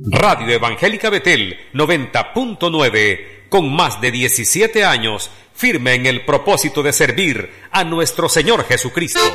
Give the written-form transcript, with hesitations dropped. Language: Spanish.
Radio Evangélica Betel 90.9, con más de 17 años, firme en el propósito de servir a nuestro Señor Jesucristo.